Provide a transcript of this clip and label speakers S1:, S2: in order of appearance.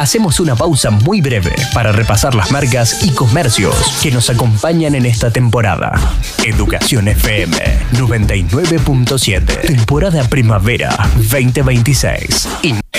S1: hacemos una pausa muy breve para repasar las marcas y comercios que nos acompañan en esta temporada. Educación FM 99.7, temporada primavera 2026.